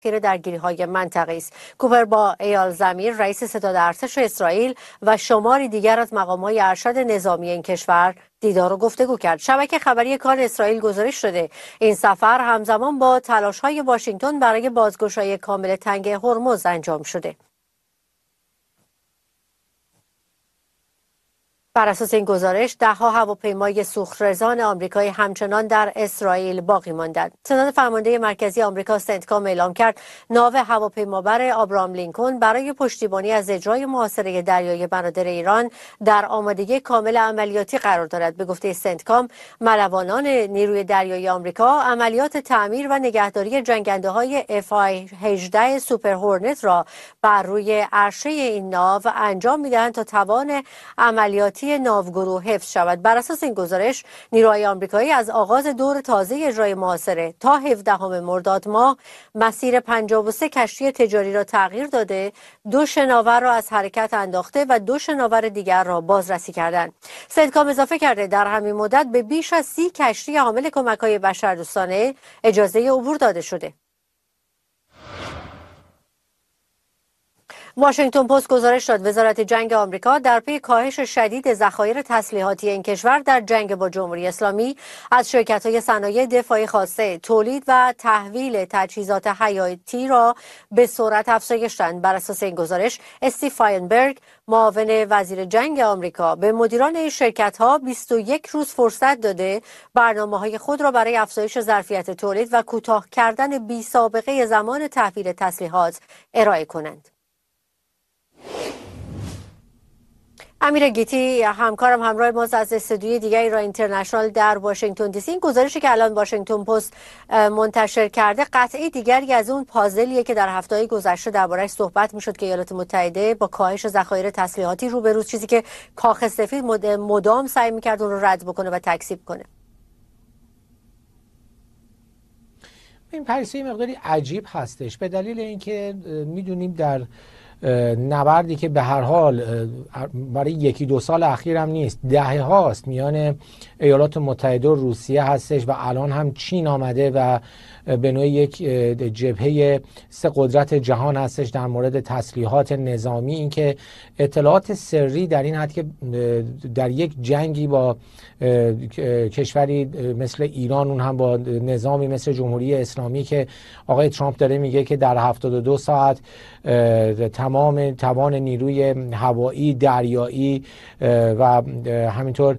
خیر درگیری‌های منطقه‌ای است. کوپر با ایال زمیر رئیس ستاد ارتش اسرائیل و شماری دیگر از مقام‌های ارشد نظامی این کشور دیدار و گفتگو کرد. شبکه خبری کان اسرائیل گزارش شده این سفر همزمان با تلاش‌های واشنگتن برای بازگشایی کامل تنگ هرمز انجام شده. بر اساس این گزارش ده‌ها هواپیمای سوخت‌رسان آمریکایی همچنان در اسرائیل باقی ماندند. سنات فرمانده مرکزی آمریکا سنتکام اعلام کرد ناو هواپیمابر آبراهام لینکلن برای پشتیبانی از اجرای محاصره دریایی بنادر ایران در آمادگی کامل عملیاتی قرار دارد. به گفته سنتکام، ملوانان نیروی دریایی آمریکا عملیات تعمیر و نگهداری جنگنده‌های F-18 سوپر هورنت را بر روی عرشه این ناو انجام می‌دهند تا توان عملیاتی ناوگروه حفظ شود. بر اساس این گزارش نیروهای آمریکایی از آغاز دور تازه اجرای محاصره تا 17 مرداد ماه مسیر 53 کشتی تجاری را تغییر داده، 2 شناور را از حرکت انداخته و 2 شناور دیگر را بازرسی کردند. سنتکام اضافه کرده در همین مدت به بیش از 30 کشتی حامل کمک‌های بشردوستانه اجازه عبور داده شده. واشنگتن پست گزارش داد وزارت جنگ آمریکا در پی کاهش شدید ذخایر تسلیحاتی این کشور در جنگ با جمهوری اسلامی از شرکت‌های صنایع دفاعی خواسته تولید و تحویل تجهیزات حیاتی را به سرعت افزایش دهند. بر اساس این گزارش استیو فاینبرگ معاون وزیر جنگ آمریکا به مدیران این شرکت‌ها 21 روز فرصت داده برنامه‌های خود را برای افزایش ظرفیت تولید و کوتاه کردن بی‌سابقه زمان تحویل تسلیحات ارائه کنند. امیر گیتی همکارم همراه ماست از استودیوی دیگه ایران اینترنشنال در واشنگتن دی سی. این گزارشی که الان واشنگتن پست منتشر کرده قطعه دیگری از اون پازلیه که در هفته‌های گذشته درباره‌اش صحبت می‌شد که ایالات متحده با کاهش ذخایر تسلیحاتی روبروست، چیزی که کاخ سفید مدام سعی می‌کرد اون رو رد بکنه و تکذیب کنه. این پریسه مقداری عجیب هستش به دلیل اینکه می‌دونیم در نبردی که به هر حال برای 1-2 سال اخیر هم نیست، دهه هاست میان ایالات متحده و روسیه هستش و الان هم چین آمده و به نوعی یک جبهه 3 قدرت جهان هستش در مورد تسلیحات نظامی. اینکه اطلاعات سری در این حد که در یک جنگی با کشوری مثل ایران، اون هم با نظامی مثل جمهوری اسلامی که آقای ترامپ داره میگه که در 72 ساعت تمام توان نیروی هوایی، دریایی و همینطور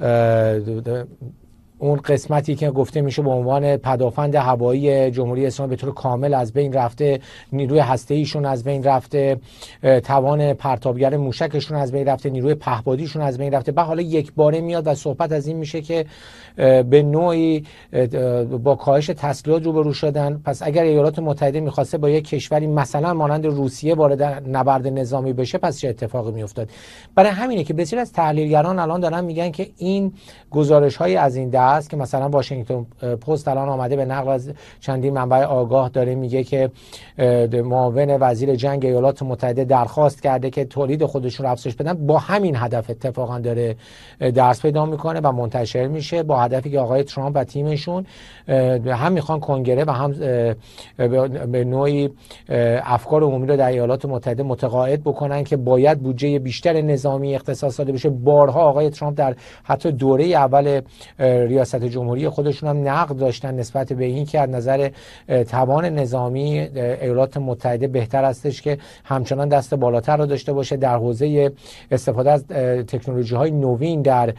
اون قسمتی که گفته میشه به عنوان پدافند هوایی جمهوری اسلامی به طور کامل از بین رفته، نیروی هسته‌ایشون از بین رفته، توان پرتابگر موشکشون از بین رفته، نیروی پهپادیشون از بین رفته. بعد حالا یک باره میاد و صحبت از این میشه که به نوعی با کاهش تسلیحات روبرو شدن. پس اگر ایالات متحده میخواسته با یک کشوری مثلا مانند روسیه وارد نبرد نظامی بشه، پس چه اتفاقی میافتاد؟ برای همینه که بسیاری از تحلیلگران الان دارن میگن که این گزارش‌های از این است که مثلا واشنگتن پست الان آمده به نقل از چندین منبع آگاه داره میگه که معاون وزیر جنگ ایالات متحده درخواست کرده که تولید خودشون رو افزایش بدن. با همین هدف اتفاقا داره درس پیدا میکنه و منتشر میشه، با هدفی که آقای ترامپ و تیمشون هم میخوان کنگره و هم به نوعی افکار عمومی رو در ایالات متحده متقاعد بکنن که باید بودجه بیشتر نظامی اختصاص داده بشه. بارها آقای ترامپ در حتی دوره اول ریاست جمهوری خودشون هم نقد داشتن نسبت به این که از نظر توان نظامی ایالات متحده بهتر استش که همچنان دست بالاتر رو داشته باشه در حوزه استفاده از تکنولوژی‌های نوین در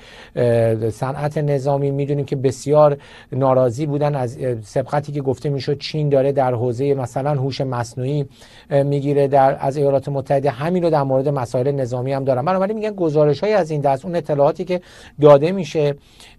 صنعت نظامی. میدونیم که بسیار ناراضی بودن از سبقتی که گفته میشد چین داره در حوزه مثلا هوش مصنوعی میگیره از ایالات متحده. همین رو در مورد مسائل نظامی هم دارن. بنابراین میگن گزارش‌های از این دست، اون اطلاعاتی که داده میشه،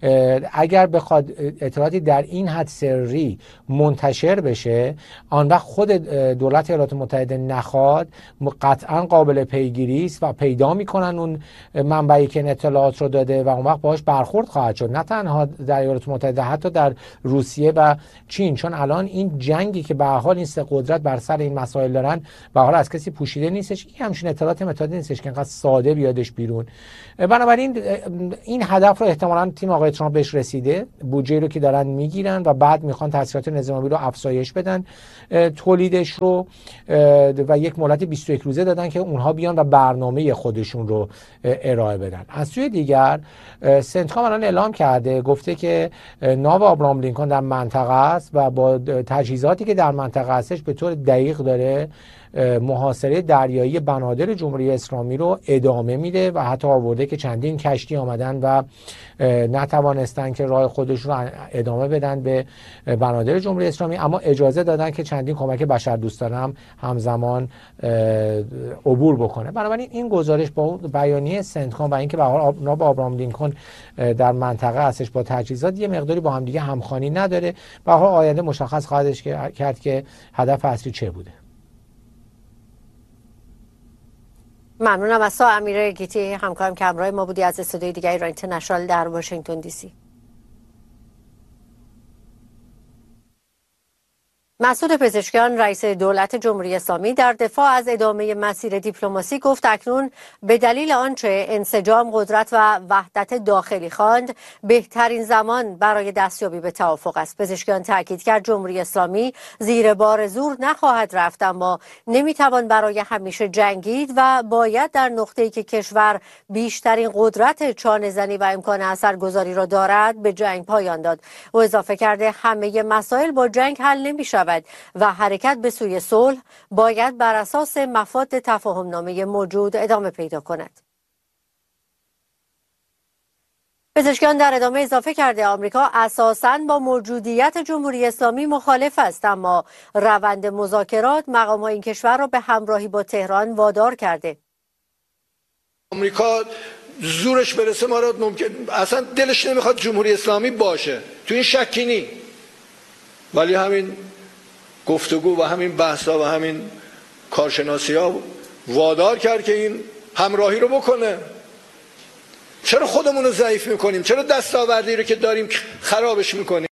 اگر بخواد اطلاعاتی در این حد سری منتشر بشه، آن وقت خود دولت ایالات متحده نخواد قطعا قابل پیگیری است و پیدا میکنن اون منبعی که این اطلاعات رو داده و اون وقت باهاش برخورد خواهد شد، نه تنها در ایالات متحده، حتی در روسیه و چین. چون الان این جنگی که به هر حال این 3 قدرت بر سر این مسائل دارن به هر حال از کسی پوشیده نیستش. این همچین اطلاعات متعدد نیستش که انقدر ساده بیادش بیرون. بنابراین این هدف رو احتمالاً تیم آقای ترامپ بهش رسیده رسیده، بودجه رو که دارن میگیرن و بعد میخوان تسهیلات نظامی رو افزایش بدن تولیدش رو و یک مهلت 21 روزه دادن که اونها بیان و برنامه خودشون رو ارائه بدن. از سوی دیگر سنتکام الان اعلام کرده، گفته که ناو آبراهام لینکلن در منطقه است و با تجهیزاتی که در منطقه هستش به طور دقیق داره محاصره دریایی بنادر جمهوری اسلامی رو ادامه میده و حتی آورده که چندین کشتی آمدن و نتوانستن که راه خودشون رو ادامه بدن به بنادر جمهوری اسلامی، اما اجازه دادن که چندین کمک بشردوستانه هم همزمان عبور بکنه. بنابراین این گزارش با بیانیه سنتکام و اینکه به هر حال ناو آبراهام لینکلن در منطقه هستش با تجهیزات یه مقداری با هم دیگه همخوانی نداره. به هر حال آینده مشخص خواهد کرد که هدف اصلی چه بوده. ممنونم از امیر گیتی همکارم که همراه ما بودی از استودیوی دیگه ایران اینترنشنال در واشنگتن دی سی. مسعود پزشکیان رئیس دولت جمهوری اسلامی در دفاع از ادامه مسیر دیپلماسی گفت اکنون به دلیل آنچه انسجام، قدرت و وحدت داخلی خواند بهترین زمان برای دستیابی به توافق است. پزشکیان تاکید کرد جمهوری اسلامی زیر بار زور نخواهد رفت، اما نمیتوان برای همیشه جنگید و باید در نقطه‌ای که کشور بیشترین قدرت چانه‌زنی و امکان اثرگذاری را دارد به جنگ پایان داد. او اضافه کرده همه مسائل با جنگ حل نمی‌شود و حرکت به سوی صلح باید بر اساس مفاد تفاهم‌نامه موجود ادامه پیدا کند. پزشکیان در ادامه اضافه کرده آمریکا اساساً با موجودیت جمهوری اسلامی مخالف است، اما روند مذاکرات مقام‌های این کشور را به همراهی با تهران وادار کرده. آمریکا زورش برسه ما را ممکن اصلا دلش نمیخواد جمهوری اسلامی باشه، تو این شکی نی، ولی همین گفتگو و همین بحثا و همین کارشناسی ها وادار کرد که این همراهی رو بکنه. چرا خودمون رو ضعیف میکنیم؟ چرا دستاوردی رو که داریم خرابش میکنیم؟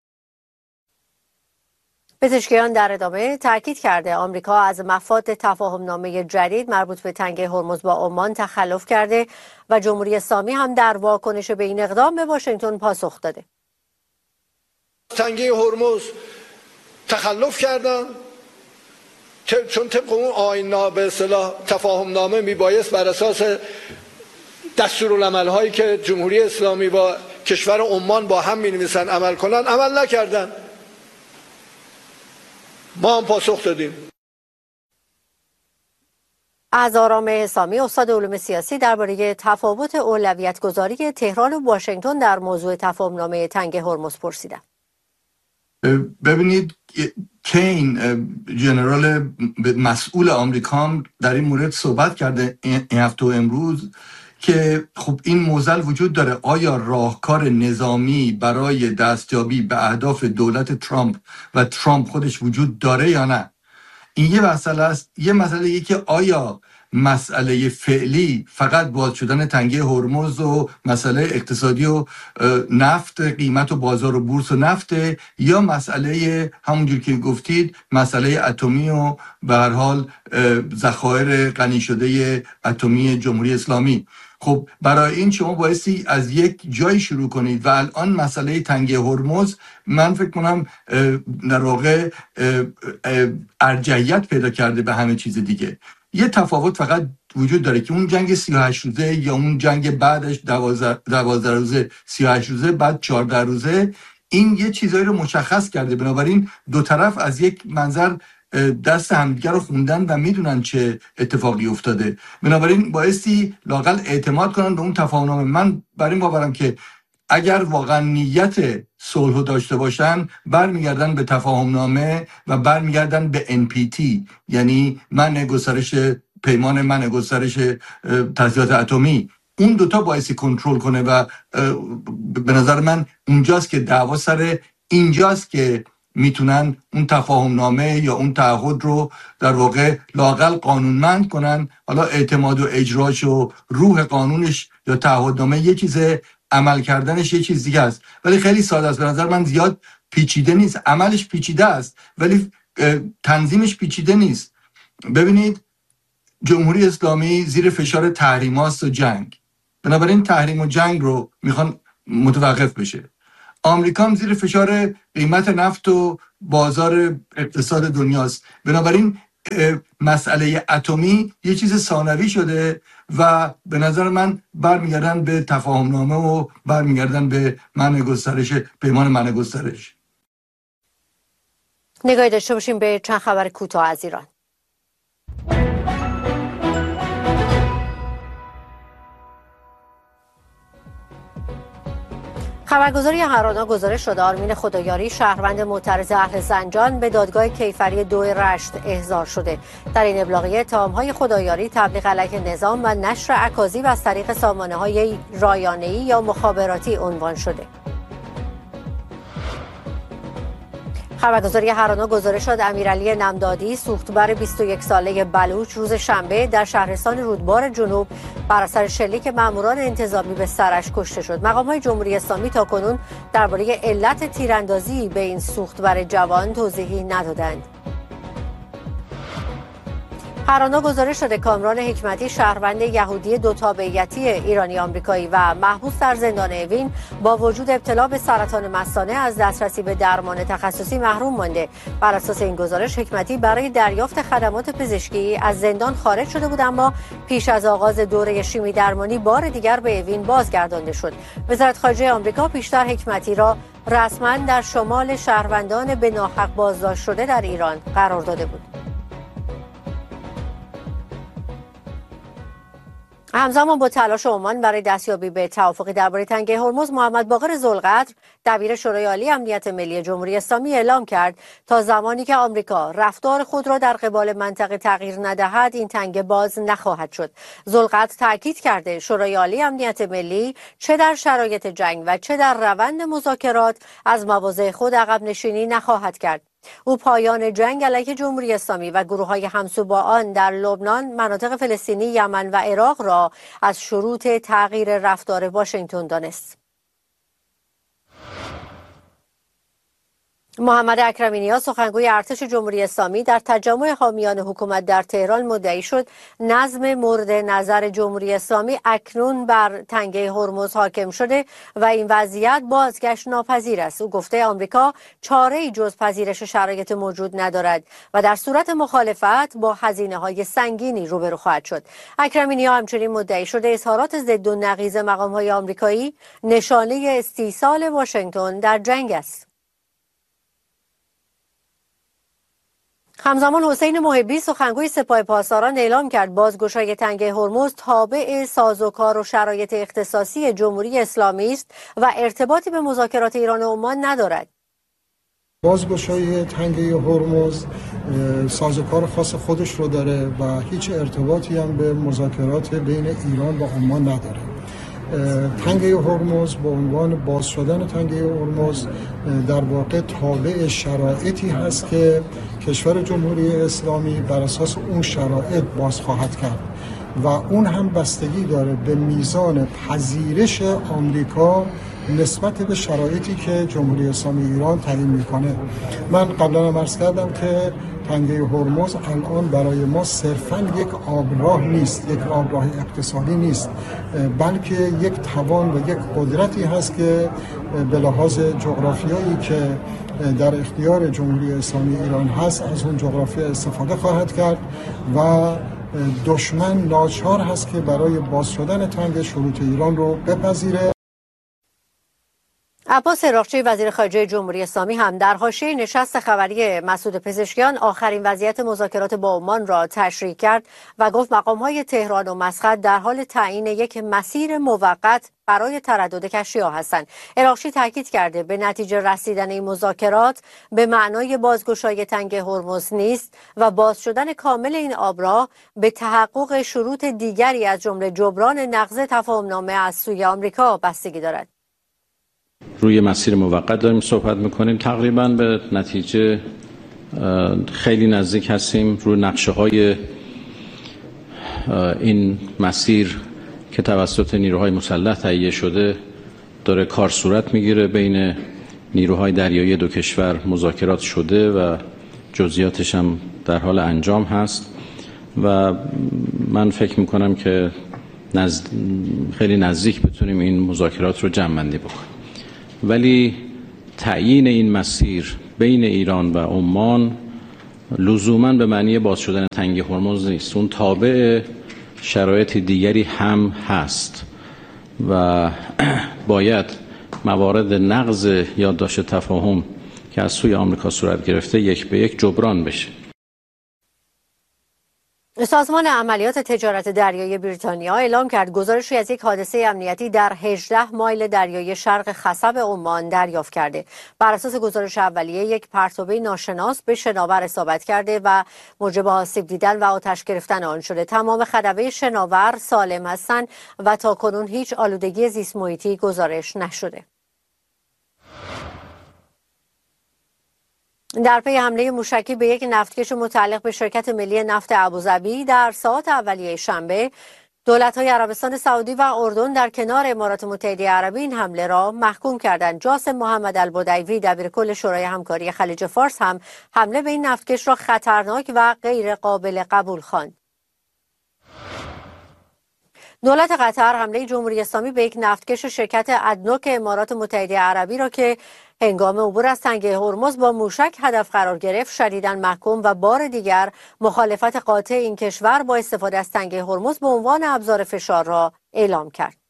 پزشکیان در ادامه تاکید کرده آمریکا از مفاد تفاهم‌نامه جدید مربوط به تنگه هرمز با عمان تخلف کرده و جمهوری اسلامی هم در واکنش به این اقدام به واشنگتن پاسخ داده. تنگه هرمز تخلف کردن چون طبق اون آیین به اصطلاح تفاهم‌نامه میبایست بر اساس دستورالعمل‌هایی که جمهوری اسلامی با کشور عمان با هم می‌نویسن عمل کنن، عمل نکردن. ما هم پاسخ دادیم. از آرام حسامی استاد علوم سیاسی درباره تفاوت اولویت گذاری تهران و واشنگتن در موضوع تفاهم‌نامه تنگه هرمز پرسیدم. ببینید کین جنرال مسئول آمریکا در این مورد صحبت کرده این هفته و امروز که خب این معضل وجود داره، آیا راهکار نظامی برای دستیابی به اهداف دولت ترامپ و ترامپ خودش وجود داره یا نه. این یه مسئله است. یه مسئله ای که آیا مسئله فعلی فقط باز شدن تنگه هرمز و مسئله اقتصادی و نفت، قیمت و بازار و بورس و نفت، یا مسئله همونجور که گفتید مسئله اتمی و به هر حال ذخایر غنی شده اتمی جمهوری اسلامی. خب برای این شما بایستی از یک جای شروع کنید و الان مسئله تنگه هرمز من فکر کنم در واقع ارجحیت پیدا کرده به همه چیز دیگه. یه تفاوت فقط وجود داره که اون جنگ 38 روزه یا اون جنگ بعدش 12 روزه 38 روزه بعد 14 روزه این یه چیزایی رو مشخص کرده. بنابراین دو طرف از یک منظر دست همدیگر رو خوندن و میدونن چه اتفاقی افتاده. بنابراین بایستی لااقل اعتماد کنن به اون تفاهم‌نامه. من بر این باورم که اگر واقعا نیت صلح داشته باشن برمیگردن به تفاهم‌نامه و برمیگردن به NPT، یعنی منع گسترش پیمان منع گسترش تسلیحات اتمی. اون دوتا بایستی کنترل کنه و به نظر من اونجاست که دعوا سر اینجاست که میتونن اون تفاهم‌نامه یا اون تعهد رو در واقع لااقل قانونمند کنن. حالا اعتماد و اجراش و روح قانونش یا تعهدنامه یه چیزه، عمل کردنش یه چیز دیگه است. ولی خیلی ساده است، به نظر من زیاد پیچیده نیست. عملش پیچیده است ولی تنظیمش پیچیده نیست. ببینید جمهوری اسلامی زیر فشار تحریمات و جنگ، بنابراین تحریم و جنگ رو میخوان متوقف بشه. آمریکا هم زیر فشار قیمت نفت و بازار اقتصاد دنیاست. بنابراین مسئله اتمی یه چیز ثانوی شده و به نظر من برمیگردن به تفاهمنامه و برمیگردن به پیمان منع گسترش. نگاهی داشته باشیم به چند خبر کوتاه از ایران. خبرگزاری هرانا گزارش شده آرمین خدایاری شهروند معترض اهل زنجان به دادگاه کیفری 2 رشت احضار شده. در این ابلاغیه اتهام‌های خدایاری تبلیغ علیه نظام و نشر اکاذیب از طریق سامانه‌های رایانه‌ای یا مخابراتی عنوان شده. خبرگزاری هرانا گزارش داد امیرعلی نمدادی سوختبر 21 ساله بلوچ روز شنبه در شهرستان رودبار جنوب بر اثر شلیک ماموران انتظامی به سرش کشته شد. مقام‌های جمهوری اسلامی تاکنون درباره علت تیراندازی به این سوختبر جوان توضیحی ندادند. هرانا گزارش شده کامران حکمتی شهروند یهودی 2 تابعیتی ایرانی آمریکایی و محبوس در زندان اوین با وجود ابتلا به سرطان مثانه از دسترسی به درمان تخصصی محروم مانده. بر اساس این گزارش حکمتی برای دریافت خدمات پزشکی از زندان خارج شده بود، اما پیش از آغاز دوره شیمی درمانی بار دیگر به اوین بازگردانده شد. وزارت خارجه آمریکا پیشتر حکمتی را رسما در شمال شهروندان به ناحق بازداشت شده در ایران قرار داده بود. همزمان با تلاش عمان برای دستیابی به توافقی درباره تنگه هرمز، محمد باقر ذوالقدر دبیر شورای عالی امنیت ملی جمهوری اسلامی اعلام کرد تا زمانی که آمریکا رفتار خود را در قبال منطقه تغییر ندهد این تنگه باز نخواهد شد. ذوالقدر تاکید کرده شورای عالی امنیت ملی چه در شرایط جنگ و چه در روند مذاکرات از مواضع خود عقب نشینی نخواهد کرد. او پایان جنگ علیه جمهوری اسلامی و گروه‌های همسو با آن در لبنان، مناطق فلسطینی، یمن و عراق را از شروط تغییر رفتار واشنگتن دانست. محمد اکرمی نیا سخنگوی ارتش جمهوری اسلامی در تجمع حامیان حکومت در تهران مدعی شد نظم مورد نظر جمهوری اسلامی اکنون بر تنگه هرمز حاکم شده و این وضعیت بازگشت ناپذیر است. او گفته آمریکا چاره‌ای جز پذیرش شرایط موجود ندارد و در صورت مخالفت با هزینه‌های سنگینی روبرو خواهد شد. اکرمی نیا همچنین مدعی شده اظهارات ضد و نقیض مقام‌های آمریکایی نشانه استیصال واشنگتن در جنگ است. همزمان حسین محبی سخنگوی سپاه پاسداران اعلام کرد بازگشایی تنگه هرمز تابع سازوکار و شرایط اختصاصی جمهوری اسلامی است و ارتباطی به مذاکرات ایران و عمان ندارد. بازگشایی تنگه هرمز سازوکار خاص خودش رو داره و هیچ ارتباطی هم به مذاکرات بین ایران و عمان نداره. تنگه هرمز به عنوان باز شدن تنگه هرمز در واقع تابع شرایطی هست که کشور جمهوری اسلامی بر اساس اون شرایط باز خواهد کرد و اون هم بستگی داره به میزان پذیرش آمریکا نسبت به شرایطی که جمهوری اسلامی ایران تعیین میکنه. من قبلا هم عرض کردم که تنگه هرمز الان برای ما صرفاً یک آبراه نیست، یک آبراه اقتصادی نیست، بلکه یک توان و یک قدرتی هست که به لحاظ جغرافیایی که در اختیار جمهوری اسلامی ایران هست از اون جغرافیا استفاده خواهد کرد و دشمن ناچار هست که برای باز شدن تنگه شروط ایران رو بپذیره. عباس عراقچی وزیر خارجه جمهوری اسلامی هم در حاشیه نشست خبری مسعود پزشکیان آخرین وضعیت مذاکرات با عمان را تشریح کرد و گفت مقام‌های تهران و مسقط در حال تعیین یک مسیر موقت برای تردد کشتی‌ها هستند. عراقچی تاکید کرده به نتیجه رسیدن این مذاکرات به معنای بازگشایی تنگه هرمز نیست و باز شدن کامل این آبراه به تحقق شروط دیگری از جمله جبران نقض تفاهمنامه از سوی آمریکا بستگی دارد. روی مسیر موقت داریم صحبت میکنیم، تقریبا به نتیجه خیلی نزدیک هستیم. روی نقشه های این مسیر که توسط نیروهای مسلح تهیه شده داره کار صورت میگیره. بین نیروهای دریایی دو کشور مذاکرات شده و جزئیاتش هم در حال انجام هست و من فکر میکنم که خیلی نزدیک بتونیم این مذاکرات رو جمع بندی بکنیم. ولی تعیین این مسیر بین ایران و عمان لزوماً به معنی باز شدن تنگه هرمز نیست. اون تابع شرایط دیگری هم هست و باید موارد نقض یادداشت تفاهم که از سوی آمریکا صورت گرفته یک به یک جبران بشه. سازمان عملیات تجارت دریایی بریتانیا اعلام کرد گزارشی از یک حادثه امنیتی در 18 مایل دریای شرق خصب عمان دریافت کرده. بر اساس گزارش اولیه یک پرتابه ناشناس به شناور اصابت کرده و موجب آسیب دیدن و آتش گرفتن آن شده. تمام خدمه شناور سالم هستند و تاکنون هیچ آلودگی زیست محیطی گزارش نشده. در پی حمله موشکی به یک نفتکش متعلق به شرکت ملی نفت ابوظبی در ساعات اولیه شنبه، دولت‌های عربستان سعودی و اردن در کنار امارات متحده عربی این حمله را محکوم کردند. جاسم محمد البدیوی دبیرکل شورای همکاری خلیج فارس هم حمله به این نفتکش را خطرناک و غیر قابل قبول خواند. دولت قطر حمله جمهوری اسلامی به یک نفتکش شرکت ادنوک امارات متحده عربی را که هنگام عبور از تنگه هرمز با موشک هدف قرار گرفت شدیداً محکوم و بار دیگر مخالفت قاطع این کشور با استفاده از تنگه هرمز به عنوان ابزار فشار را اعلام کرد.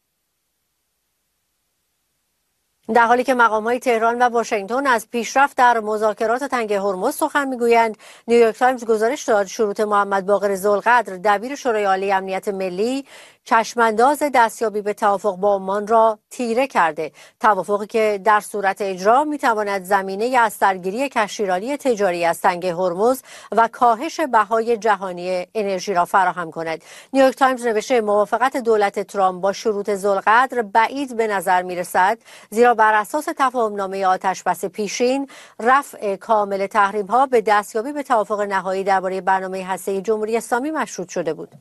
در حالی که مقام‌های تهران و واشنگتن از پیشرفت در مذاکرات تنگه هرمز سخن می‌گویند، نیویورک تایمز گزارش داد شروط محمد باقر ذوالقدر دبیر شورای عالی امنیت ملی چشمانداز دستیابی به توافق با عمان را تیره کرده. توافقی که در صورت اجرا می‌تواند زمینه از درگیری کشتیرانی تجاری از تنگه هرمز و کاهش بهای جهانی انرژی را فراهم کند. نیویورک تایمز نوشته موافقت دولت ترامپ با شروط ذوالقدر بعید به نظر می‌رسد، زیرا بر اساس تفاهمنامه آتشبس پیشین رفع کامل تحریم‌ها به دستیابی به توافق نهایی درباره برنامه هسته‌ای جمهوری اسلامی مشروط شده بود.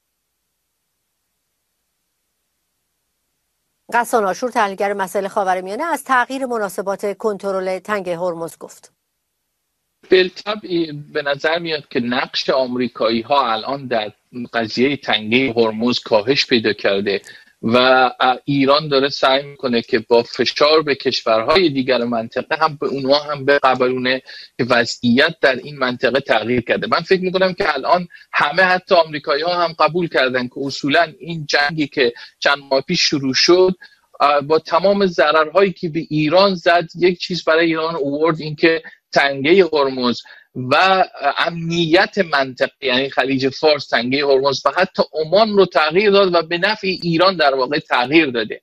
غسان آشور تحلیلگر مسائل خاورمیانه از تغییر مناسبات کنترل تنگه هرمز گفت. بالطبع به نظر میاد که نقش آمریکایی ها الان در قضیه تنگه هرمز کاهش پیدا کرده و ایران داره سعی میکنه که با فشار به کشورهای دیگر منطقه هم به اونها هم بقبلونه که وضعیت در این منطقه تغییر کرده. من فکر میکنم که الان همه حتی آمریکایی ها هم قبول کردن که اصولا این جنگی که چند ماه پیش شروع شد با تمام ضررهایی که به ایران زد یک چیز برای ایران آورد، این که تنگه هرمز و امنیت منطقه یعنی خلیج فارس، تنگه هرمز و حتی عمان رو تغییر داد و به نفع ایران در واقع تغییر داده.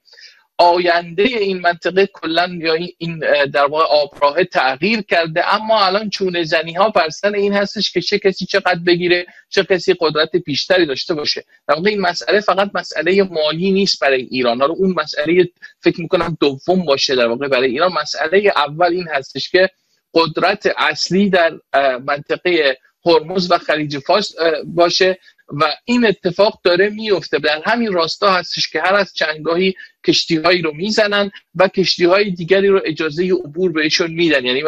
آینده این منطقه کلا یا این در واقع آبراه تغییر کرده، اما الان چونه زنی ها بر سر این هستش که چه کسی چقدر بگیره، چه کسی قدرت بیشتری داشته باشه. در واقع این مسئله فقط مسئله مالی نیست برای ایران، حالا اون مسئله فکر میکنم دوم باشه در واقع برای ایران. مسئله اول این هستش که قدرت اصلی در منطقه هرمز و خلیج فارس باشه و این اتفاق داره میفته. در همین راستا هستش که هر از چندگاهی کشتی‌هایی رو میزنن و کشتی‌های دیگری رو اجازه عبور بهشون میدن. یعنی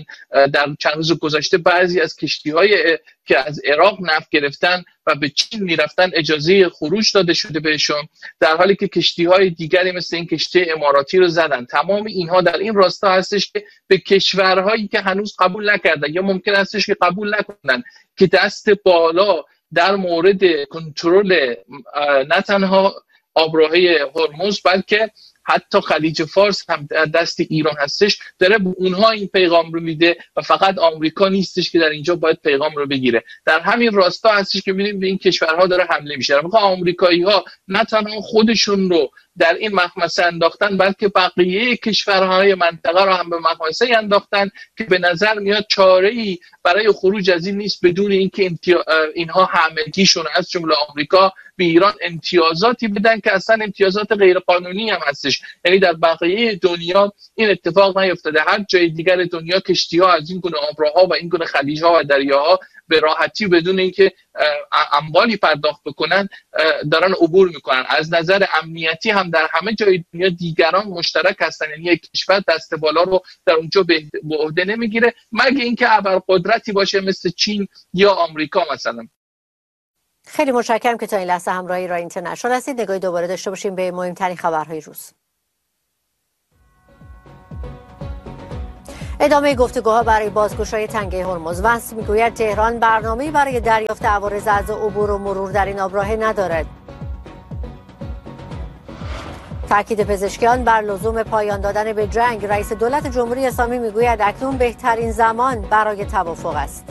در چند روز گذشته بعضی از کشتی‌های که از عراق نفت گرفتن و به چین میرفتن اجازه خروج داده شده بهشون، در حالی که کشتی‌های دیگری مثل این کشتی اماراتی رو زدن. تمام اینها در این راستا هستش که به کشورهایی که هنوز قبول نکردن یا ممکن هستش که قبول نکنن که دست بالا در مورد کنترل نه تنها آبراهه هرمز بلکه حتی خلیج فارس هم دست ایران هستش، داره به اونها این پیغام رو میده و فقط آمریکا نیستش که در اینجا باید پیغام رو بگیره. در همین راستا هستش که می‌بینیم به این کشورها داره حمله میشه. در واقع آمریکایی‌ها نه تنها خودشون رو در این مخمسه انداختن بلکه بقیه کشورهای منطقه رو هم به مخمسه انداختن که به نظر میاد چاره‌ای برای خروج از این نیست بدون اینکه اینها همگیشون از جمله آمریکا به ایران امتیازاتی بدن که اصلا امتیازات غیر قانونی هم هستش. یعنی در بقیه دنیا این اتفاق نیفتاده. هر جای دیگر دنیا کشتی‌ها از این گونه آبراها و این گونه خلیج‌ها و دریاها به راحتی بدون اینکه اموالی پرداخت بکنن دارن عبور میکنن. از نظر امنیتی هم در همه جای دنیا دیگران مشترک هستن، یعنی یک کشور دست بالا رو در اونجا به عهده نمیگیره مگه اینکه ابرقدرتی باشه مثل چین یا آمریکا مثلا. خیلی متشکرم که تا این لحظه همراهی رای اینترنشنال هستید. نگاهی دوباره داشته باشیم به مهمترین خبرهای روز. ادامه گفتگوها برای بازگشایی تنگه هرمز. وست میگوید تهران برنامه‌ای برای دریافت عوارض از عبور و مرور در این آبراه ندارد. تاکید پزشکیان بر لزوم پایان دادن به جنگ. رئیس دولت جمهوری اسلامی میگوید اکنون بهترین زمان برای توافق است.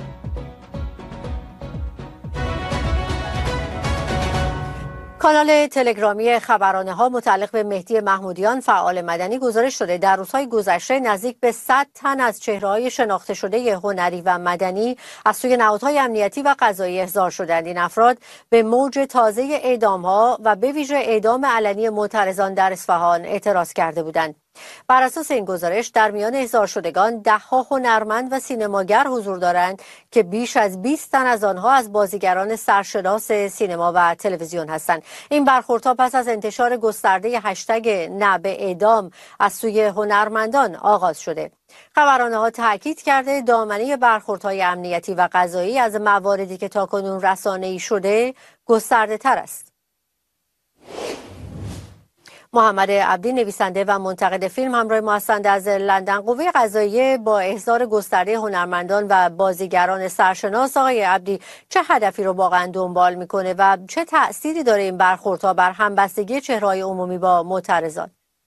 کانال تلگرامی خبرانه ها متعلق به مهدی محمودیان فعال مدنی گزارش شده در روزهای گذشته نزدیک به 100 تن از چهره‌های شناخته شده هنری و مدنی از سوی نهادهای امنیتی و قضایی احضار شدند. این افراد به موج تازه اعدام‌ها و به ویژه اعدام علنی معترضان در اصفهان اعتراض کرده بودند. بر اساس این گزارش در میان احضار شدگان ده‌ها هنرمند و سینماگر حضور دارند که بیش از 20 تن از آنها از بازیگران سرشناس سینما و تلویزیون هستند. این برخوردها پس از انتشار گسترده هشتگ نه به اعدام از سوی هنرمندان آغاز شده. خبرانه‌ها تاکید کرده دامنه برخوردهای امنیتی و قضایی از مواردی که تاکنون رسانه‌ای شده گسترده تر است. محمد عبدی نویسنده و منتقد فیلم همراه ما هستند از لندن. قوه قضاییه با احضار گسترده هنرمندان و بازیگران سرشناس، آقای عبدی چه هدفی رو واقعا دنبال میکنه و چه تأثیری داره این برخوردها بر همبستگی چهره‌های عمومی با معترضان؟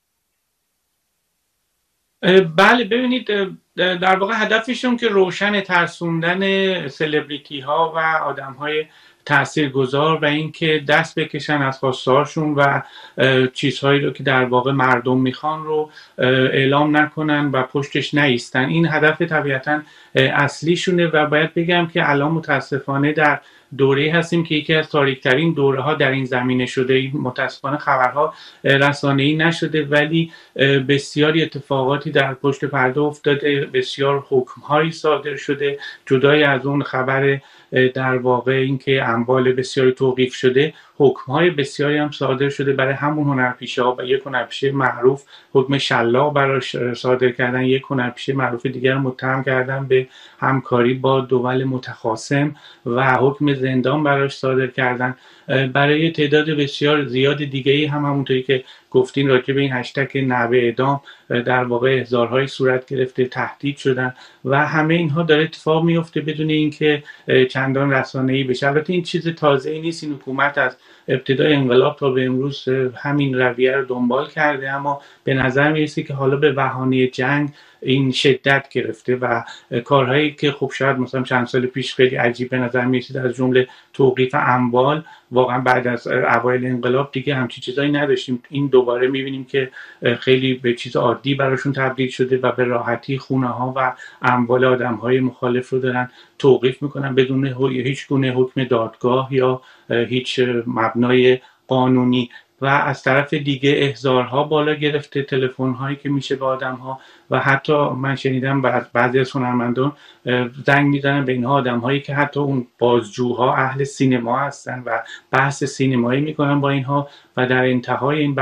بله، ببینید در واقع هدفشون که روشن ترسوندن سلبریتی ها و آدم های تاثیرگذار و اینکه دست بکشن از خواستهاشون و چیزهایی رو که در واقع مردم میخوان رو اعلام نکنن و پشتش نایستن. این هدف طبیعتا اصلیشونه و باید بگم که الان متاسفانه در دوره هستیم که یکی از تاریک‌ترین دوره‌ها در این زمینه شده. متاسفانه خبرها رسانه‌ای نشده ولی بسیاری اتفاقاتی در پشت پرده افتاده، بسیار حکم‌هایی صادر شده. جدای از اون خبر در واقع اینکه اموال بسیاری توقیف شده، حکم‌های بسیاری هم صادر شده برای همون هنرپیشه‌ها. و یک هنرپیشه معروف حکم شلاق براش صادر کردن، یک هنرپیشه معروف دیگر متهم کردن به همکاری با دول متخاصم و حکم زندان براش صادر کردن. برای تعداد بسیار زیاد دیگه‌ای هم همونطوری که گفتین راجع به این هشتگ نه به اعدام در واقع احضارهای صورت گرفته، تهدید شدن و همه اینها داره اتفاق میفته بدون اینکه چندان رسانه‌ای بشه. البته این چیز تازه‌ای نیست، این حکومت از ابتدای انقلاب تا به امروز همین رویه رو دنبال کرده، اما به نظر میرسه که حالا به بهانه جنگ این شدت گرفته و کارهایی که خب شاید مثلا چند سال پیش خیلی عجیب به نظر میرسید از جمله توقیف اموال، واقعا بعد از اوایل انقلاب دیگه همچین چیزایی نداشتیم. این دوباره میبینیم که خیلی به چیز عادی براشون تبدیل شده و به راحتی خونه ها و اموال آدم های مخالف رو دارن توقیف میکنن بدون هیچ گونه حکم دادگاه یا هیچ مبنای قانونی. و از طرف دیگه احضارها بالا گرفته، تلفن‌هایی که میشه به آدم‌ها و حتی من شنیدم بعضی از هنرمندان زنگ میزنن به اینها آدم‌هایی که حتی اون بازجوها اهل سینما هستن و بحث سینمایی میکنن با اینها و در انتهای این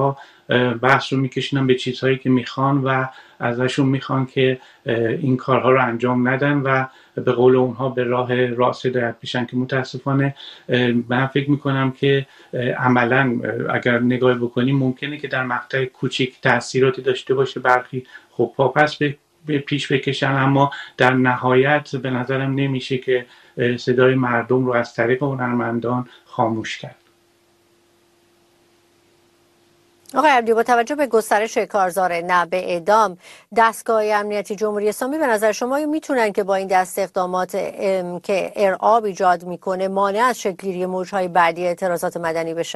بحث رو میکشونن به چیزهایی که میخوان و ازشون میخوان که این کارها رو انجام ندن و به قول اونها به راه راست هدایت بشن که متاسفانه من فکر میکنم که عملا اگر نگاه بکنیم ممکنه که در مقطع کوچیک تأثیراتی داشته باشه، برخی خب پاپس به پیش بکشن، اما در نهایت به نظرم نمیشه که صدای مردم رو از طریق هنرمندان خاموش کرد. آقای عبدی، با توجه به گسترش کارزار نه به اعدام، دستگاه امنیتی جمهوری اسلامی به نظر شما میتونن که با این دست اقدامات که ارعاب ایجاد میکنه مانع از شکل‌گیری موجهای بعدی اعتراضات مدنی بشن؟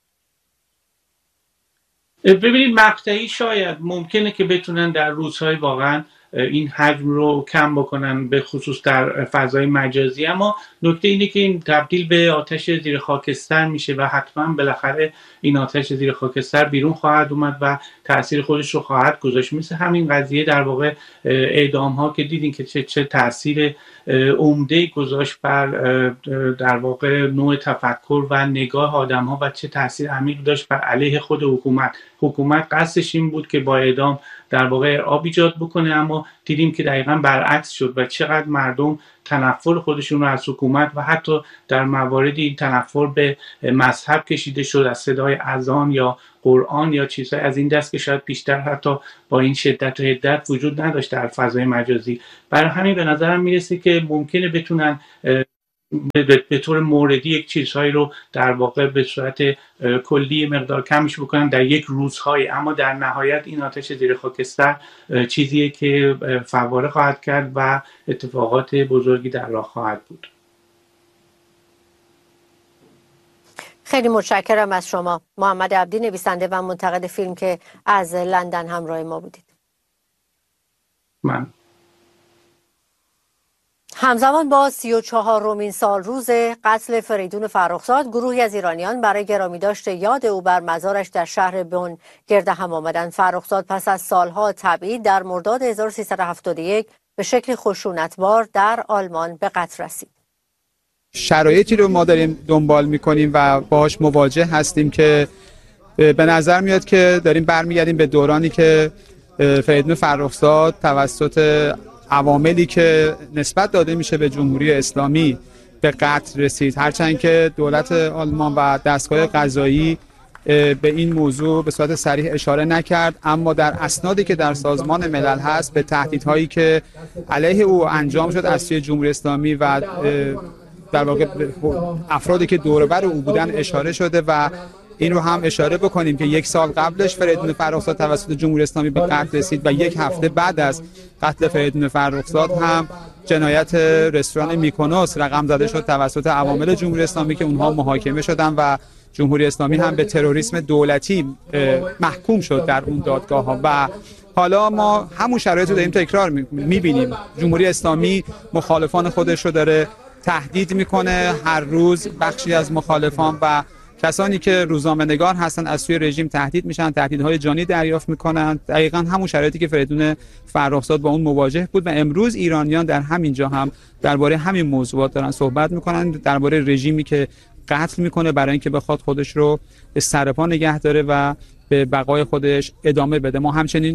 ببینید مقطعی شاید ممکنه که بتونن در روزهای واقعا این حجم رو کم بکنن، به خصوص در فضای مجازی، اما نکته اینه که این تبدیل به آتش زیر خاکستر میشه و حتما بالاخره این آتش زیر خاکستر بیرون خواهد اومد و تأثیر خودش رو خواهد گذاشت. مثل همین قضیه در واقع اعدام ها که دیدین که چه تأثیر عمده گذاشت بر در واقع نوع تفکر و نگاه آدم ها و چه تأثیر عمیق داشت بر علیه خود حکومت. حکومت قصدش این بود که با اعدام در واقع ارعاب ایجاد بکنه، اما دیدیم که دقیقا برعکس شد و چقدر مردم تنفر خودشون رو از حکومت و حتی در مواردی این تنفر به مذهب کشیده شد، از صدای اذان یا قرآن یا چیزهای از این دست که شاید بیشتر حتی با این شدت و حدت وجود نداشت در فضای مجازی. برای همین به نظرم میرسه که ممکنه بتونن به طور موردی یک چیزهایی رو در واقع به صورت کلی مقدار کمش بکنن در یک روزهایی، اما در نهایت این آتش زیر خاکستر چیزیه که فواره خواهد کرد و اتفاقات بزرگی در راه خواهد بود. خیلی متشکرم از شما محمد عبدی، نویسنده و منتقد فیلم که از لندن همراه ما بودید. من همزمان با 34مین سال روز قتل فریدون فرخزاد، گروهی از ایرانیان برای گرامیداشت یاد او بر مزارش در شهر بن گرد هم آمدند. فرخزاد پس از سالها تبعید در مرداد 1371 به شکل خشونتبار در آلمان به قتل رسید. شرایطی رو ما داریم دنبال میکنیم و باهاش مواجه هستیم که به نظر میاد که داریم برمیگردیم به دورانی که فریدون فرخزاد توسط عواملی که نسبت داده میشه به جمهوری اسلامی به قتل رسید، هرچند که دولت آلمان و دستگاه قضایی به این موضوع به صورت صریح اشاره نکرد، اما در اسنادی که در سازمان ملل هست به تهدیدهایی که علیه او انجام شد از سوی جمهوری اسلامی و در واقع افرادی که دور بر او بودن اشاره شده و این رو هم اشاره بکنیم که 1 سال قبلش فریدون فرخزاد توسط جمهوری اسلامی به قتل رسید و 1 هفته بعد از قتل فریدون فرخزاد هم جنایت رستوران میکونوس رقم زده شد توسط عوامل جمهوری اسلامی که اونها محاکمه شدن و جمهوری اسلامی هم به تروریسم دولتی محکوم شد در اون دادگاه ها. و حالا ما همون شرایط رو داریم تکرار میبینیم. جمهوری اسلامی مخالفان خودش رو داره تهدید میکنه، هر روز بخشی از مخالفان و کسانی که روزنامه‌نگار هستن از سوی رژیم تهدید میشن، تهدیدهای جانی دریافت میکنن. دقیقاً همون شرایطی که فریدون فرخزاد با اون مواجه بود و امروز ایرانیان در همین جا هم درباره همین موضوعات دارن صحبت میکنن، درباره رژیمی که قتل میکنه برای اینکه بخواد خودش رو به سرپا نگه داره و به بقای خودش ادامه بده. ما همچنین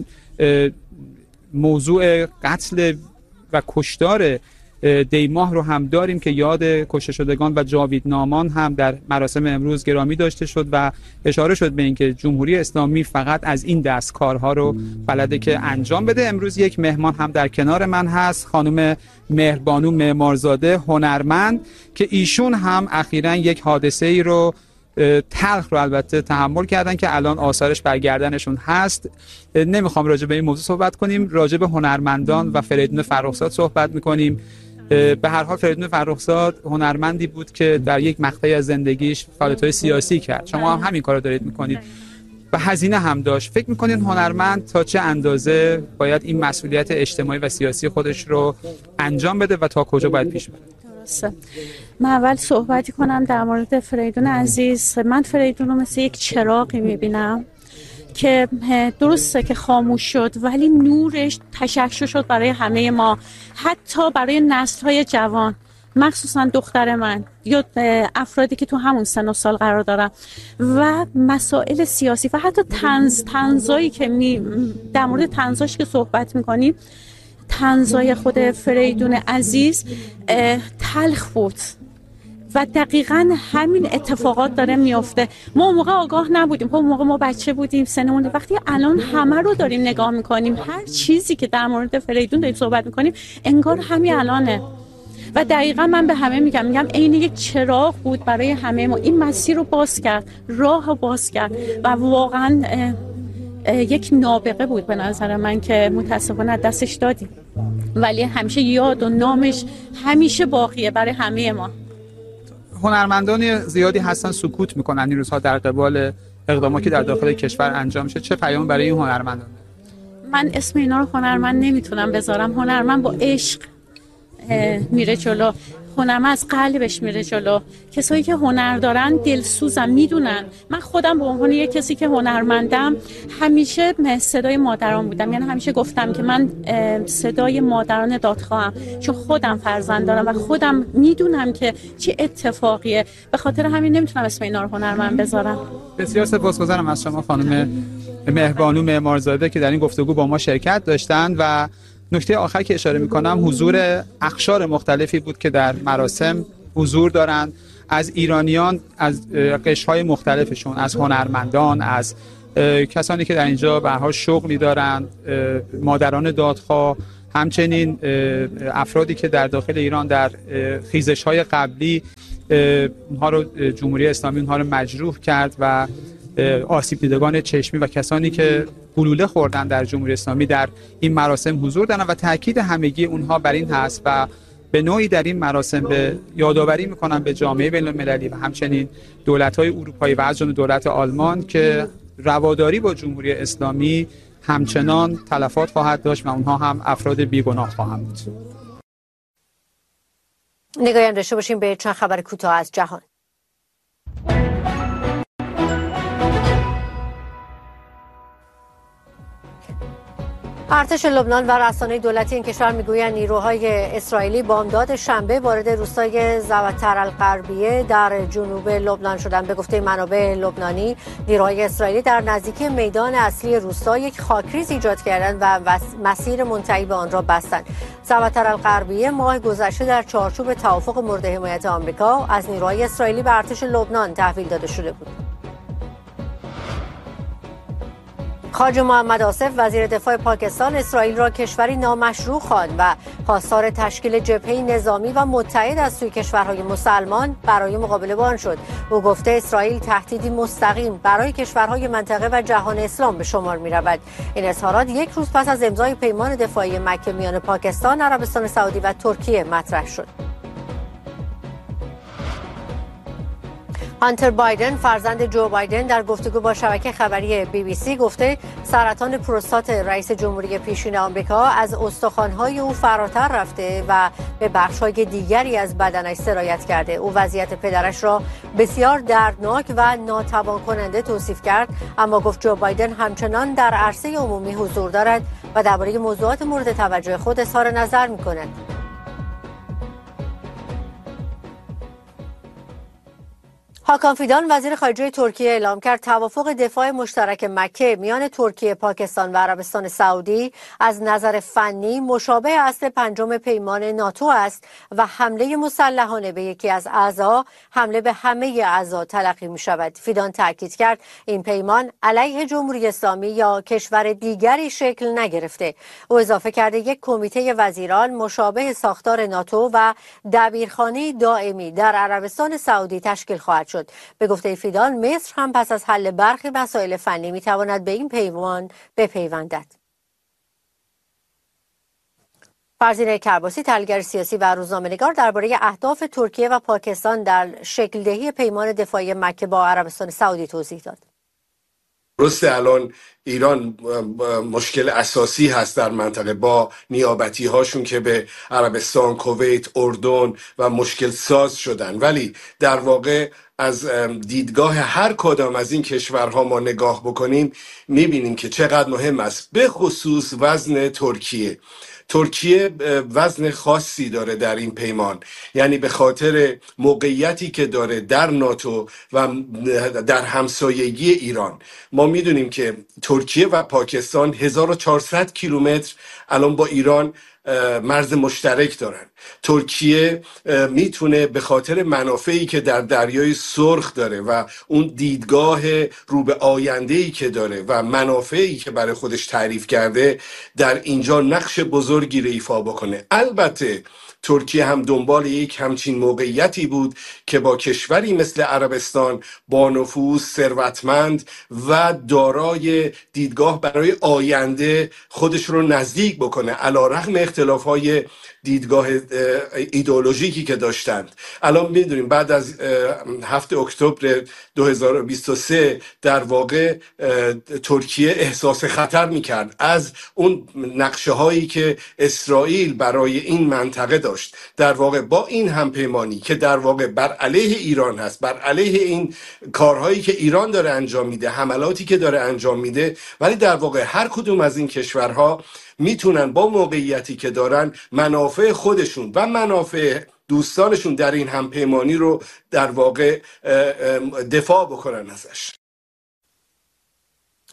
موضوع قتل و کشتار دیماه رو هم داریم که یاد کشته شدگان و جاویدنامان هم در مراسم امروز گرامی داشته شد و اشاره شد به اینکه جمهوری اسلامی فقط از این دست کارها رو بلده که انجام بده. امروز یک مهمان هم در کنار من هست، خانم مهربانو معمارزاده، هنرمند، که ایشون هم اخیراً یک حادثه ای رو تلخ رو البته تحمل کردن که الان آثارش برگردنشون هست. نمیخوام راجع به این موضوع صحبت کنیم، راجع به هنرمندان و فریدون فرخزاد صحبت میکنیم. به هر حال فریدون فرخزاد هنرمندی بود که در یک مقطعی از زندگیش فعالیت‌های سیاسی کرد. شما هم همین کارو دارید میکنید و هزینه هم داشت. فکر میکنید هنرمند تا چه اندازه باید این مسئولیت اجتماعی و سیاسی خودش رو انجام بده و تا کجا باید پیش بره؟ من اول صحبتی کنم در مورد فریدون عزیز. من فریدون رو مثل یک چراغی میبینم که درسته که خاموش شد ولی نورش تشعشع شد برای همه ما، حتی برای نسل‌های جوان، مخصوصا دختر من یا افرادی که تو همون سن و سال قرار دارن و مسائل سیاسی و حتی طنزایی که در مورد طنزاش که صحبت میکنیم، طنزای خود فریدون عزیز تلخ بود و دقیقاً همین اتفاقات داره میفته. ما اون موقع آگاه نبودیم، اون موقع ما بچه بودیم، سنمون. وقتی الان همه رو داریم نگاه میکنیم، هر چیزی که در مورد فریدون داریم صحبت میکنیم انگار همین الانه و دقیقاً من به همه میگم عین یک چراغ بود برای همه ما. این مسیر رو باز کرد، راه رو باز کرد و واقعاً یک نابغه بود به نظر من که متاسفانه دستش دادیم، ولی همیشه یاد و نامش همیشه باقیه برای همه ما. هنرمندان زیادی هستن سکوت میکنن این روزها در قبال اقداماتی که در داخل کشور انجام میشه. چه پیام برای این هنرمندان؟ من اسم اینا رو هنرمند نمیتونم بذارم. هنرمند با عشق میره جلو، هنرمند از قلبش میره جلو. کسایی که هنر دارن دلسوزن، میدونن. من خودم به عنوان یک کسی که هنرمندم همیشه صدای مادران بودم، یعنی همیشه گفتم که من صدای مادران دادخواهم، چون خودم فرزند دارم و خودم میدونم که چه اتفاقیه. به خاطر همین نمیتونم اسم اینا رو هنرمند بذارم. بسیار سپاسگزارم از شما خانم مهربانو معمارزاده که در این گفتگو با ما شرکت داشتن و نکته آخر که اشاره میکنم حضور اقشار مختلفی بود که در مراسم حضور دارند، از ایرانیان، از قشرهای مختلفشون، از هنرمندان، از کسانی که در اینجا به هر حال شغلی دارند، مادران دادخواه، همچنین افرادی که در داخل ایران در خیزش‌های قبلی اونها رو جمهوری اسلامی اونها رو مجروح کرد و آسیب دیدگان چشمی و کسانی که گلوله خوردن در جمهوری اسلامی در این مراسم حضور دارن و تاکید همگی اونها بر این هست و به نوعی در این مراسم به یادآوری میکنن به جامعه بین‌المللی و همچنین دولت‌های اروپایی و از جمله دولت آلمان که رواداری با جمهوری اسلامی همچنان تلفات خواهد داشت و اونها هم افراد بیگناه خواهند بود. نگاهی داشته باشیم به چند خبر کوتاه از جهان. ارتش لبنان و رسانه‌های دولتی این کشور میگویند نیروهای اسرائیلی بامداد شنبه وارد روستای زواتر الغربیه در جنوب لبنان شدند. به گفته منابع لبنانی، نیروهای اسرائیلی در نزدیکی میدان اصلی روستا یک خاکریز ایجاد کردند و مسیر منتهی به آن را بستند. زواتر الغربیه ماه گذشته در چارچوب توافق مورد حمایت آمریکا از نیروهای اسرائیلی به ارتش لبنان تحویل داده شده بود. خواجه محمد آصف وزیر دفاع پاکستان اسرائیل را کشوری نامشروع خواند و خواستار تشکیل جبهه نظامی و متحد از سوی کشورهای مسلمان برای مقابله با آن شد. او گفته اسرائیل تهدیدی مستقیم برای کشورهای منطقه و جهان اسلام به شمار می‌رود. این اظهارات یک روز پس از امضای پیمان دفاعی مکه میان پاکستان، عربستان سعودی و ترکیه مطرح شد. هانتر بایدن فرزند جو بایدن در گفتگو با شبکه خبری BBC گفته سرطان پروستات رئیس جمهوری پیشین آمریکا از استخوان‌های او فراتر رفته و به بخش‌های دیگری از بدنش سرایت کرده. او وضعیت پدرش را بسیار دردناک و ناتوان کننده توصیف کرد، اما گفت جو بایدن همچنان در عرصه عمومی حضور دارد و درباره موضوعات مورد توجه خود اظهار نظر می‌کند. هاکان فیدان وزیر خارجه ترکیه اعلام کرد توافق دفاع مشترک مکه میان ترکیه، پاکستان و عربستان سعودی از نظر فنی مشابه اصل پنجم پیمان ناتو است و حمله مسلحانه به یکی از اعضا حمله به همه اعضا تلقی می شود. فیدان تاکید کرد این پیمان علیه جمهوری اسلامی یا کشور دیگری شکل نگرفته. او اضافه کرده یک کمیته وزیران مشابه ساختار ناتو و دبیرخانه دائمی در عربستان سعودی تشکیل خواهد شد. به گفته فیدان مصر هم پس از حل برخی مسائل فنی میتواند به این پیمان بپیوندد. فرزین کرباسی تحلیلگر سیاسی و روزنامه‌نگار درباره اهداف ترکیه و پاکستان در شکل دهی پیمان دفاعی مکه با عربستان سعودی توضیح داد. درسته الان ایران مشکل اساسی هست در منطقه با نیابتی هاشون که به عربستان، کویت، اردن و مشکل ساز شدن، ولی در واقع از دیدگاه هر کدام از این کشورها ما نگاه بکنیم میبینیم که چقدر مهم است، به خصوص وزن ترکیه وزن خاصی داره در این پیمان، یعنی به خاطر موقعیتی که داره در ناتو و در همسایگی ایران. ما میدونیم که ترکیه و پاکستان 1400 کیلومتر الان با ایران مرز مشترک دارن. ترکیه میتونه به خاطر منافعی که در دریای سرخ داره و اون دیدگاه رو به آینده‌ای که داره و منافعی که برای خودش تعریف کرده در اینجا نقش بزرگی رو ایفا بکنه. البته ترکیه هم دنبال یک همچین موقعیتی بود که با کشوری مثل عربستان با نفوذ، ثروتمند و دارای دیدگاه برای آینده خودش رو نزدیک بکنه، علیرغم اختلاف‌های دیدگاه ایدئولوژیکی که داشتند. الان می‌دونیم بعد از 7 اکتبر 2023 در واقع ترکیه احساس خطر می‌کرد از اون نقشه‌هایی که اسرائیل برای این منطقه داشت. در واقع با این همپیمانی که در واقع بر علیه ایران هست، بر علیه این کارهایی که ایران داره انجام میده، حملاتی که داره انجام میده، ولی در واقع هر کدوم از این کشورها میتونن با موقعیتی که دارن منافع خودشون و منافع دوستانشون در این همپیمانی رو در واقع دفاع بکنن ازش.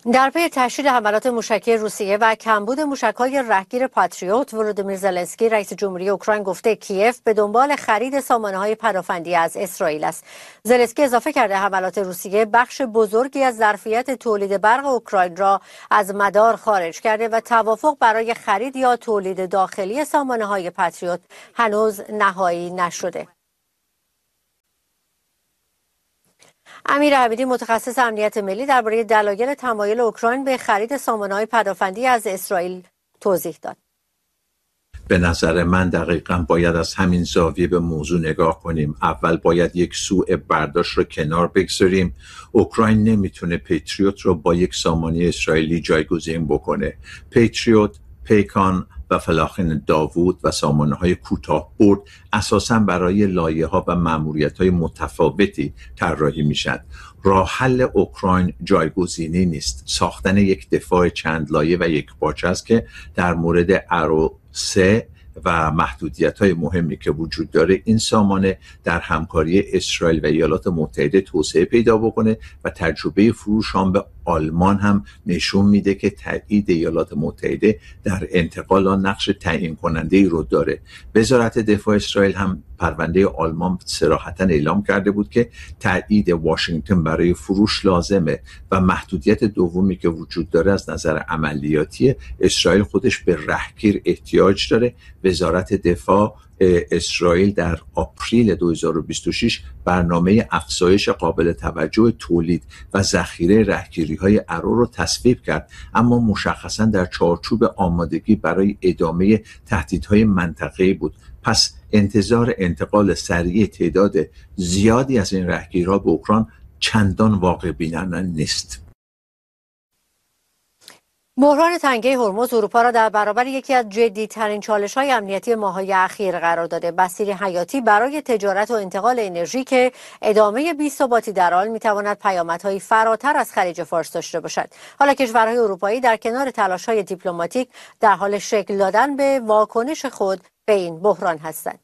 در پی تشدید حملات موشکی روسیه و کمبود موشک‌های رهگیر پاتریوت، ولودیمیر زلنسکی رئیس جمهوری اوکراین گفته کیف به دنبال خرید سامانه‌های پناهندگی از اسرائیل است. زلنسکی اضافه کرده حملات روسیه بخش بزرگی از ظرفیت تولید برق اوکراین را از مدار خارج کرده و توافق برای خرید یا تولید داخلی سامانه‌های پاتریوت هنوز نهایی نشده. امیر حمیدی متخصص امنیت ملی درباره دلایل تمایل اوکراین به خرید سامانه‌های پناهندگی از اسرائیل توضیح داد. به نظر من دقیقاً باید از همین زاویه به موضوع نگاه کنیم. اول باید یک سوء برداشت رو کنار بگذاریم. اوکراین نمیتونه پیتریوت رو با یک سامانه اسرائیلی جایگزین بکنه. پیتریوت، پیکان و فلاخن داوود و سامانه‌های کوتاه برد اساساً برای لایه‌ها و مأموریت‌های متفاوتی طراحی میشن. راه حل اوکراین جایگزینی نیست. ساختن یک دفاع چند لایه و یک پارچه است که در مورد ارو 3 و محدودیت‌های مهمی که وجود داره این سامانه در همکاری اسرائیل و ایالات متحده توسعه پیدا بکنه و تجربه فروش آن به آلمان هم نشون میده که تایید ایالات متحده در انتقال آن نقش تعیین کننده ای رو داره. وزارت دفاع اسرائیل هم پرونده آلمان صراحتاً اعلام کرده بود که تایید واشنگتن برای فروش لازمه و محدودیت دومی که وجود داره از نظر عملیاتی اسرائیل خودش به رهگیر احتیاج داره. وزارت دفاع اسرائیل در آپریل 2026 برنامه افزایش قابل توجه تولید و ذخیره رهگیری‌های ارو رو تصویب کرد، اما مشخصاً در چارچوب آمادگی برای ادامه تهدیدهای منطقه‌ای بود. پس انتظار انتقال سریع تعداد زیادی از این رهگیرها به اوکراین چندان واقع بینانه نیست. بحران تنگه هرمز اروپا را در برابر یکی از جدی‌ترین چالش‌های امنیتی ماه‌های اخیر قرار داده. مسیر حیاتی برای تجارت و انتقال انرژی که ادامه بی‌ثباتی در آن می‌تواند پیامدهایی فراتر از خلیج فارس داشته باشد. حالا کشورهای اروپایی در کنار تلاش‌های دیپلماتیک در حال شکل دادن به واکنش خود به این بحران هستند.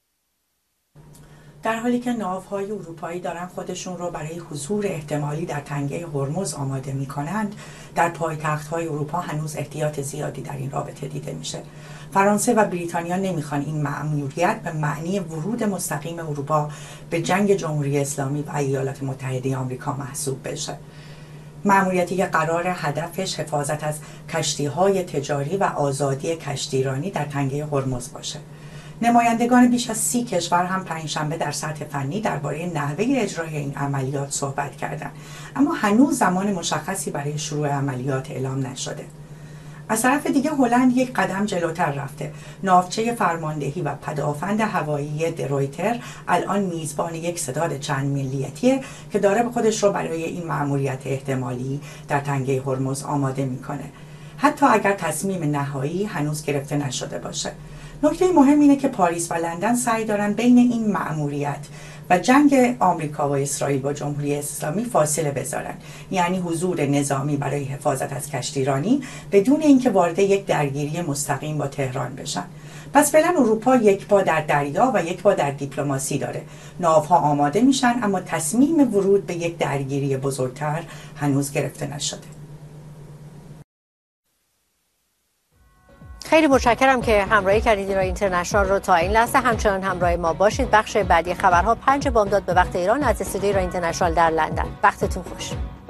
در حالی که ناوهای اروپایی دارن خودشون رو برای حضور احتمالی در تنگه هرمز آماده می‌کنند، در پایتخت‌های اروپا هنوز احتیاط زیادی در این رابطه دیده میشه. فرانسه و بریتانیا نمیخوان این مأموریت به معنی ورود مستقیم اروپا به جنگ جمهوری اسلامی و ایالات متحده آمریکا محسوب بشه. مأموریتی که قرار هدفش حفاظت از کشتی‌های تجاری و آزادی کشتیرانی در تنگه هرمز باشه. نمایندگان بیش از 30 کشور هم پنجشنبه در سطح فنی درباره نحوه اجرای این عملیات صحبت کردند، اما هنوز زمان مشخصی برای شروع عملیات اعلام نشده. از طرف دیگه هلند یک قدم جلوتر رفته. ناوچه فرماندهی و پدافند هوایی درویتر الان میزبان یک ستاد چند ملیتیه که داره خودش رو برای این مأموریت احتمالی در تنگه هرمز آماده میکنه، حتی اگر تصمیم نهایی هنوز گرفته نشده باشه. نکته مهم اینه که پاریس و لندن سعی دارن بین این مأموریت و جنگ آمریکا و اسرائیل با جمهوری اسلامی فاصله بذارن، یعنی حضور نظامی برای حفاظت از کشتیرانی بدون اینکه وارد یک درگیری مستقیم با تهران بشن. پس فعلا اروپا یک پا در دریا و یک پا در دیپلماسی داره. ناوها آماده میشن اما تصمیم ورود به یک درگیری بزرگتر هنوز گرفته نشده. خیلی متشکرم که همراهی کردید ایران اینترنشنال رو تا این لحظه. همچنان همراه ما باشید. بخش بعدی خبرها 5 بامداد به وقت ایران از استودیوی ایران اینترنشنال در لندن. وقتتون خوش.